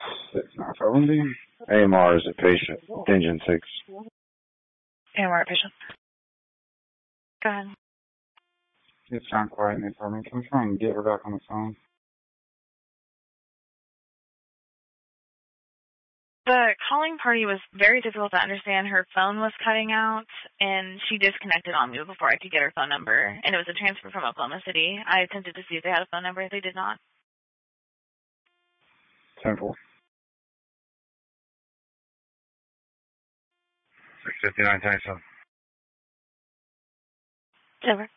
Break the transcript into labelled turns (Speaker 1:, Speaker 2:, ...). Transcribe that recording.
Speaker 1: 6970. AMR is a patient. Engine 6.
Speaker 2: AMR patient. Go ahead.
Speaker 1: It's John quiet in the apartment. Can we try and get her back on the phone?
Speaker 2: The calling party was very difficult to understand. Her phone was cutting out, and she disconnected on me before I could get her phone number. And it was a transfer from Oklahoma City. I attempted to see if they had a phone number. They did not.
Speaker 1: 10-4. 659 27.
Speaker 2: Over.